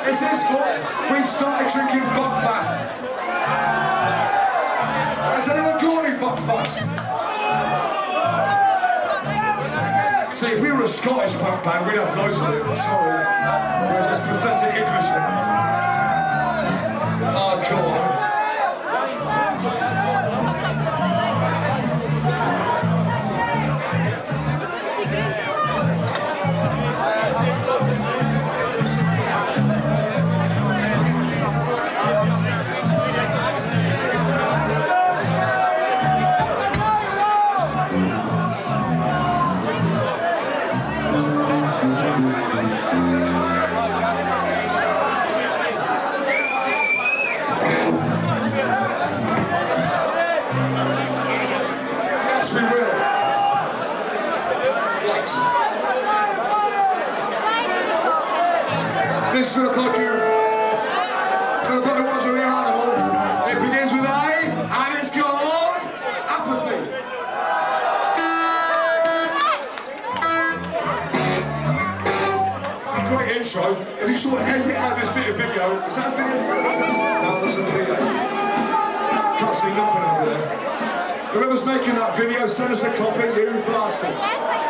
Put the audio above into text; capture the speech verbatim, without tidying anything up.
It's his fault. We started drinking Buckfast. Has anyone got any Buckfast? See, if we were a Scottish punk band, we'd have loads of it. Sorry. We're just pathetic Englishmen. Hardcore. This is look like you. Look like it was a real animal. It begins with A, and it's called apathy. Great intro. If you sort of hesitate at this bit of video, is that a video? Is that... No, that's a video. Can't see nothing over there. Whoever's making that video, send us a copy, you bastards.